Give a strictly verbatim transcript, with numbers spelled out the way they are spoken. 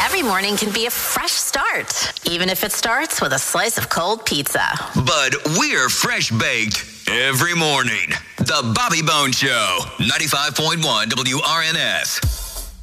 Every morning can be a fresh start, even if it starts with a slice of cold pizza. But we're fresh baked every morning. The Bobby Bones Show, ninety-five point one W R N S.